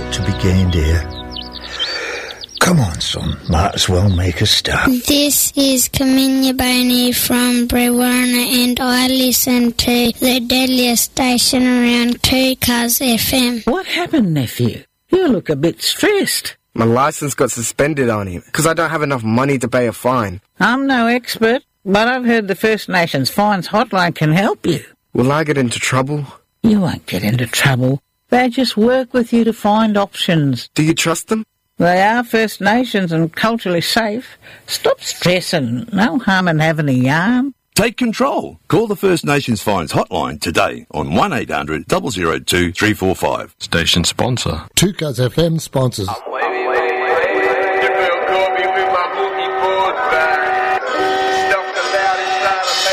to be gained here. Come on, son, might as well make a start. This is Kaminya Boney from Brewarna, and I listen to the deadliest station around 2 Cuz FM. What happened, nephew? You look a bit stressed. My licence got suspended on him because I don't have enough money to pay a fine. I'm no expert, but I've heard the First Nations Fines Hotline can help you. Will I get into trouble? You won't get into trouble. They just work with you to find options. Do you trust them? They are First Nations and culturally safe. Stop stressing. No harm in having a yarn. Take control. Call the First Nations Fines Hotline today on 1800 002 345. Station sponsor. 2 Cuz FM sponsors